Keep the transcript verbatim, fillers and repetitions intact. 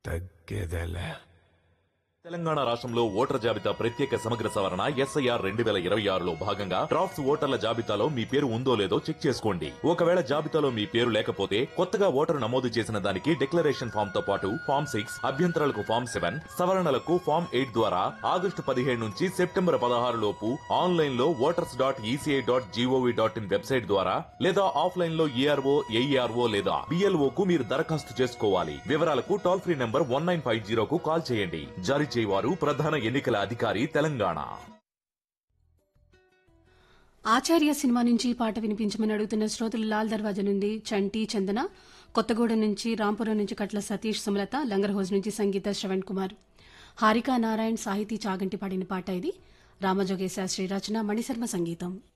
తగ్గేదేలే. తెలంగాణ రాష్ట్రంలో ఓటర్ జాబితా ప్రత్యేక సమగ్ర సవరణ ఎస్ఐఆర్ రెండు వేల ఇరవై ఆరులో భాగంగా డ్రాఫ్ట్స్ ఓటర్ల జాబితాలో మీ పేరు ఉందో లేదో చెక్ చేసుకోండి. ఒకవేళ జాబితాలో మీ పేరు లేకపోతే కొత్తగా ఓటరు నమోదు చేసిన దానికి డిక్లరేషన్ ఫామ్ తో పాటు ఫామ్ సిక్స్ అభ్యంతరాలకు ఫామ్ సెవెన్ సవరణలకు ఫామ్ ఎయిట్ ద్వారా ఆగస్టు పదిహేడు నుంచి సెప్టెంబర్ పదహారు లోపు ఆన్లైన్ లో voters dot ECI dot GOV dot in website ద్వారా లేదా ఆఫ్లైన్ లో ఈఆర్ఓ ఏఈఆర్ఓ లేదా బిఎల్ఓ కు మీరు దరఖాస్తు చేసుకోవాలి. వివరాలకు toll free number one nine five జీరోకు call చేయండి. జారీ చేయవారు ప్రధాన ఎన్నికల అధికారి తెలంగాణ. ఆచార్య సినిమా నుంచి పాట వినిపించమని అడుగుతున్న శ్రోతలు లాల్ దర్వాజా నుండి చంటి చందన, కొత్తగూడెం నుంచి, రాంపురం నుంచి కట్ల సతీష్ సుమలత, లంగర్హోజ్ నుంచి సంగీత శ్రవణ్ కుమార్, హారికా నారాయణ్ సాహితీ చాగంటి పాడిన పాట ఇది. రామజోగేశ శ్రీ రచన, మణిశర్మ సంగీతం.